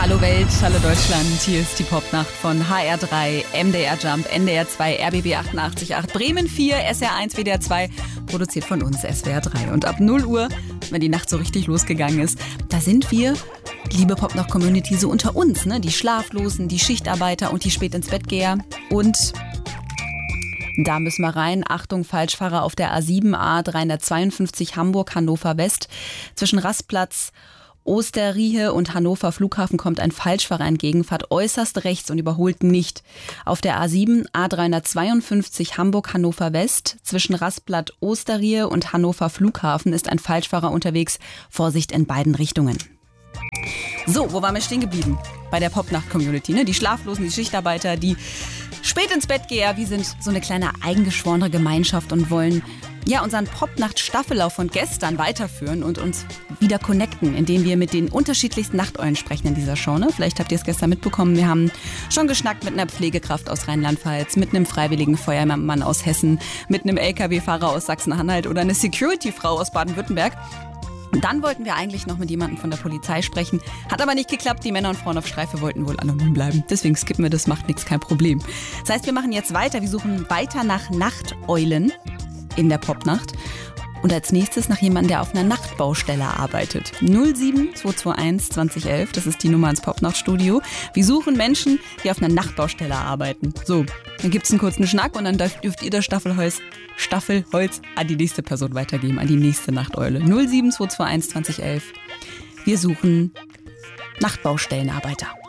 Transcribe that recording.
Hallo Welt, hallo Deutschland, hier ist die Popnacht von HR3, MDR Jump, NDR 2, RBB 88.8, Bremen 4, SR 1, WDR 2, produziert von uns SWR 3. Und ab 0 Uhr, wenn die Nacht so richtig losgegangen ist, da sind wir, liebe Popnacht-Community, so unter uns, ne? Die Schlaflosen, die Schichtarbeiter und die Spät-ins-Bett-Geher. Und da müssen wir rein. Achtung, Falschfahrer auf der A7, A352 Hamburg-Hannover West. Zwischen Rastplatz, Osterriehe und Hannover Flughafen kommt ein Falschfahrer entgegen, fahrt äußerst rechts und überholt nicht. Auf der A7, A352 Hamburg-Hannover West, zwischen Rastplatz, Osterriehe und Hannover Flughafen ist ein Falschfahrer unterwegs. Vorsicht in beiden Richtungen. So, wo waren wir stehen geblieben? Bei der Popnacht-Community, ne? Die Schlaflosen, die Schichtarbeiter, die Spät-ins-Bett-Geher. Wir sind so eine kleine eingeschworene Gemeinschaft und wollen ja unseren Popnacht-Staffellauf von gestern weiterführen und uns wieder connecten, indem wir mit den unterschiedlichsten Nachteulen sprechen in dieser Show. Ne? Vielleicht habt ihr es gestern mitbekommen. Wir haben schon geschnackt mit einer Pflegekraft aus Rheinland-Pfalz, mit einem freiwilligen Feuerwehrmann aus Hessen, mit einem LKW-Fahrer aus Sachsen-Anhalt oder einer Security-Frau aus Baden-Württemberg. Und dann wollten wir eigentlich noch mit jemandem von der Polizei sprechen. Hat aber nicht geklappt. Die Männer und Frauen auf Streife wollten wohl anonym bleiben. Deswegen skippen wir das, macht nichts, kein Problem. Das heißt, wir machen jetzt weiter. Wir suchen weiter nach Nachteulen in der Popnacht. Und als nächstes nach jemandem, der auf einer Nachtbaustelle arbeitet. 07221 2011, das ist die Nummer ins Popnachtstudio. Wir suchen Menschen, die auf einer Nachtbaustelle arbeiten. So, dann gibt's einen kurzen Schnack und dann dürft ihr das Staffelholz an die nächste Person weitergeben, an die nächste Nachteule. 07221 2011. Wir suchen Nachtbaustellenarbeiter.